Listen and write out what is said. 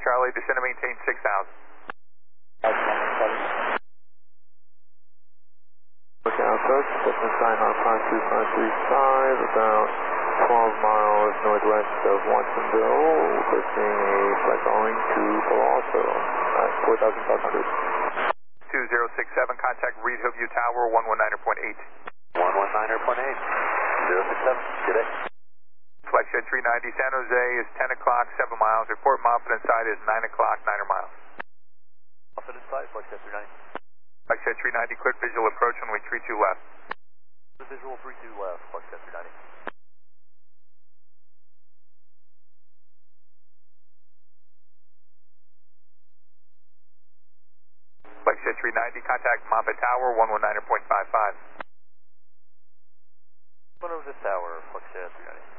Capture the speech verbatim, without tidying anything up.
Charlie, descend and maintain six thousand. Lookout approach, Cessna sign on five two five three five, about twelve miles northwest of Watsonville, requesting a flight following to Palazzo at four thousand five hundred. two zero six seven, contact Reed Hillview Tower, one one nine point eight. one one nine point eight, zero six seven, good day. Flexjet three ninety, San Jose is ten o'clock, seven miles. Report Moffett inside is nine o'clock, nine miles. Moffett inside, Flexjet three ninety. Flexjet three ninety, cleared visual approach, runway three two left. The visual three two left, Flexjet three ninety. Flexjet three ninety, contact Moffett Tower, one one nine point five five. One over this tower, Flexjet three ninety.